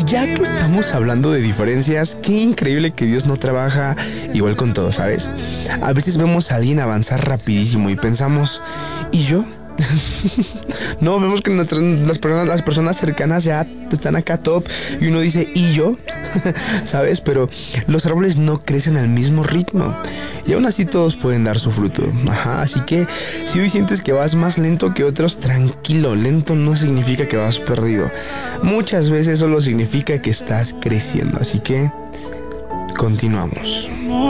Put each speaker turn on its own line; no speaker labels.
ya que estamos hablando de diferencias, qué increíble que Dios no trabaja igual con todo, ¿sabes? A veces vemos a alguien avanzar rapidísimo y pensamos, ¿y yo? No, vemos que las personas cercanas ya están acá top y uno dice, ¿y yo? ¿Sabes? Pero los árboles no crecen al mismo ritmo y aún así todos pueden dar su fruto. Ajá, así que si hoy sientes que vas más lento que otros, tranquilo, lento no significa que vas perdido. Muchas veces solo significa que estás creciendo, así que continuamos.